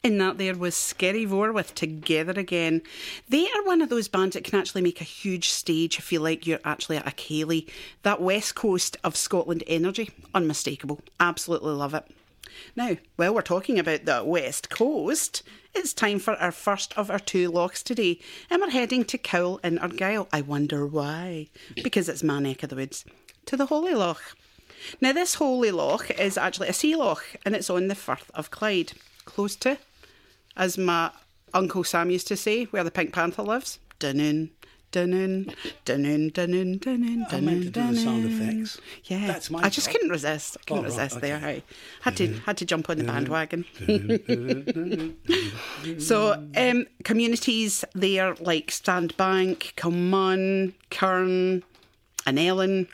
And that there was Skerryvore with Together Again. They are one of those bands that can actually make a huge stage feel like you're actually at a ceilidh. That west coast of Scotland energy, unmistakable. Absolutely love it. Now, while we're talking about the west coast, it's time for our first of our two lochs today. And we're heading to Cowal in Argyll. I wonder why. Because it's my neck of the woods. To the Holy Loch. Now, this Holy Loch is actually a sea loch, and it's on the Firth of Clyde. Close to, as my Uncle Sam used to say, where the Pink Panther lives. Dun-nun, dun-nun, dun-nun, dun-nun, dun-nun, I meant to do the sound effects. Yeah, That's my I just job. couldn't resist. I couldn't resist okay. there. I had to jump on the bandwagon. So, communities there like Standbank, Kilmun, Kern, and Ellen.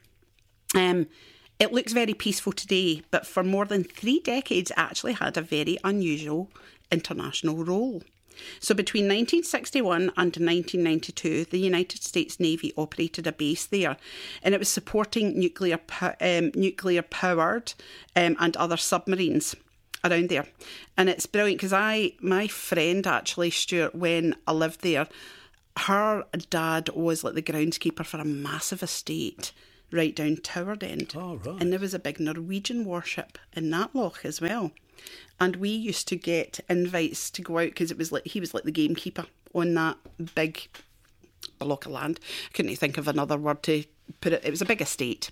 It looks very peaceful today, but for more than 3 decades, it actually had a very unusual international role. So between 1961 and 1992, the United States Navy operated a base there, and it was supporting nuclear-powered and other submarines around there. And it's brilliant because my friend actually, Stuart, when I lived there, her dad was like the groundskeeper for a massive estate right down Toward End. Oh, right. And there was a big Norwegian warship in that loch as well. And we used to get invites to go out because he was like the gamekeeper on that big block of land. I couldn't think of another word to put it. It was a big estate.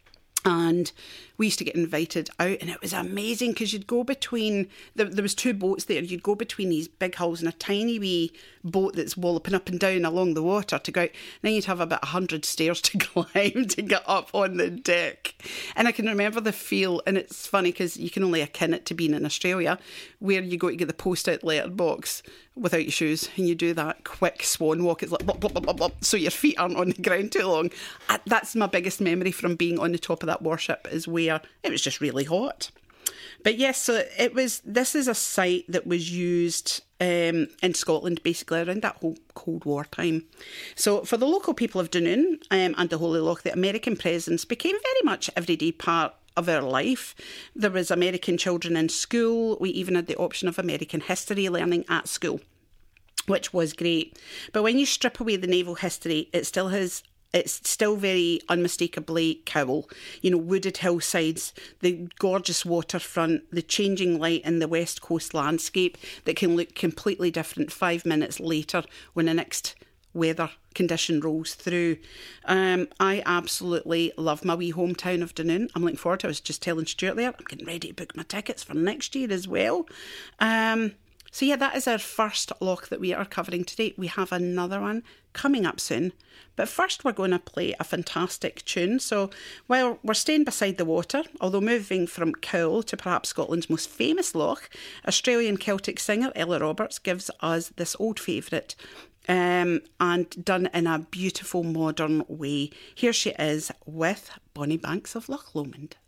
And we used to get invited out, and it was amazing because you'd go between, there was 2 boats there, you'd go between these big hulls and a tiny wee boat that's walloping up and down along the water to go out. Then you'd have about 100 stairs to climb to get up on the deck. And I can remember the feel, and it's funny because you can only akin it to being in Australia, where you go to get the post-out letterbox without your shoes, and you do that quick swan walk. It's like blop, blop, blop, blop, blop, so your feet aren't on the ground too long. That's my biggest memory from being on the top of that warship, is where it was just really hot. But yes, so this is a site that was used in Scotland basically around that whole Cold War time. So for the local people of Dunoon and the Holy Loch, the American presence became very much everyday part of our life. There was American children in school. We even had the option of American history learning at school, which was great. But when you strip away the naval history, it's still very unmistakably Cowal. You know, wooded hillsides, the gorgeous waterfront, the changing light in the west coast landscape that can look completely different 5 minutes later when the next weather condition rolls through. I absolutely love my wee hometown of Dunoon. I'm looking forward to it. I was just telling Stuart there, I'm getting ready to book my tickets for next year as well. So yeah, that is our first loch that we are covering today. We have another one coming up soon. But first we're going to play a fantastic tune. So while we're staying beside the water, although moving from Cowal to perhaps Scotland's most famous loch, Australian Celtic singer Ella Roberts gives us this old favourite, and done in a beautiful modern way. Here she is with Bonnie Banks of Loch Lomond.